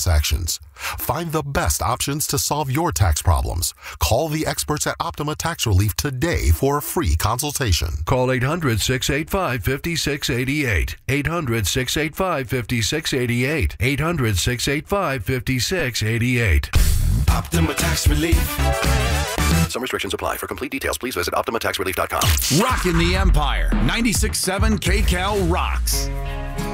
transactions. Find the best options to solve your tax problems. Call the experts at Optima Tax Relief today for a free consultation. Call 800-685-5688. 800-685-5688. 800-685-5688. Optima Tax Relief. Some restrictions apply. For complete details, please visit OptimaTaxRelief.com. Rockin' the Empire. 96.7 KCAL rocks.